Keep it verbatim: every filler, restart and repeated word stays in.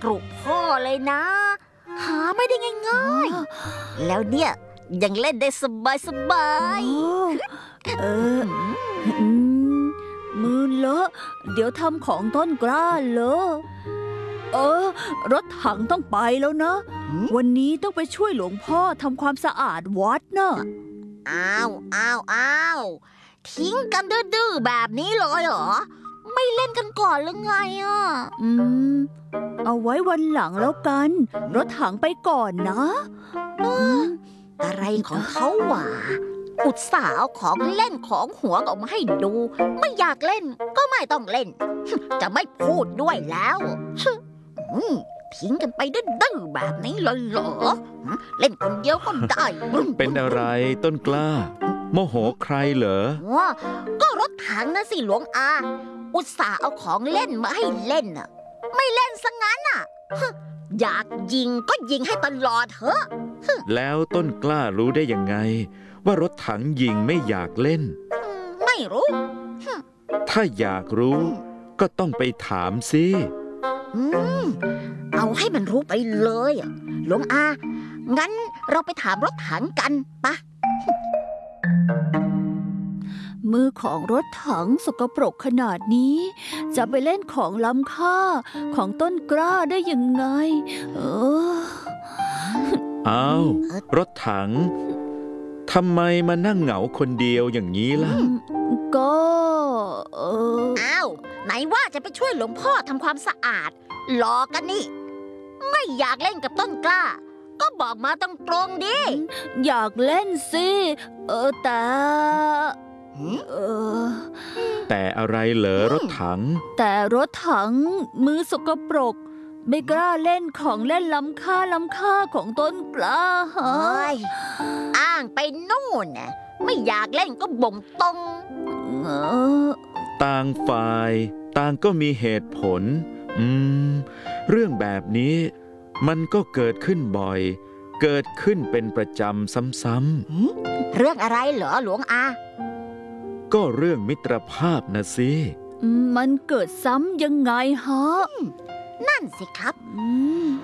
กรุพ่อเลยนะ หาไม่ได้ง่ายๆแล้วเนี่ยยังเล่นได้สบายสบายเออมือเลอะเดี๋ยวทำของต้นกล้าเลอะเออรถถังต้องไปแล้วนะวันนี้ต้องไปช่วยหลวงพ่อทำความสะอาดวัดนะอ้าวอ้าวอ้าวทิ้งกันดื้อๆแบบนี้เลยเหรอไม่เล่นกันก่อนหรือไงอ่ะอืมเอาไว้วันหลังแล้วกันรถถังไปก่อนนะอะไรของเขาวะอุตส่าห์เอาของเล่นของหัวออกมาให้ดูไม่อยากเล่นก็ไม่ต้องเล่นจะไม่พูดด้วยแล้วทิ้งกันไปดื้อๆแบบนี้เลยเหรอเล่นคนเดียวก็ได้เป็นอะไรต้นกล้าโมโหใครเหรอก็รถถังนะสิหลวงอาอุตส่าห์เอาของเล่นมาให้เล่นน่ะไม่เล่นซะงั้นน่ะอยากยิงก็ยิงให้ตลอดเถอะแล้วต้นกล้ารู้ได้ยังไงว่ารถถังยิงไม่อยากเล่นไม่รู้ถ้าอยากรู้ก็ต้องไปถามสิเอาให้มันรู้ไปเลยหลวงอางั้นเราไปถามรถถังกันปะมือของรถถังสกปรกขนาดนี้จะไปเล่นของล้ำค่าของต้นกล้าได้ยังไงเอออ้าวรถถังทำไมมานั่งเหงาคนเดียวอย่างนี้ล่ะก็เอออ้าวไหนว่าจะไปช่วยหลวงพ่อทำความสะอาดหลอกกันนี่ไม่อยากเล่นกับต้นกล้าก็บอกมาตรงๆดิอยากเล่นสิเออแต่เออแต่อะไรเหรอรถถังแต่รถถังมือสกปรกไม่กล้าเล่นของเล่นล้ำค่าล้ำค่าของต้นกล้าฮะอ้างไปนู่นน่ะไม่อยากเล่นก็บ่งตรงต่างฝ่ายต่างก็มีเหตุผลอืมเรื่องแบบนี้มันก็เกิดขึ้นบ่อยเกิดขึ้นเป็นประจำซ้ำๆเรื่องอะไรเหรอหลวงอาก็เรื่องมิตรภาพนะสิมันเกิดซ้ำยังไงฮะนั่นสิครับ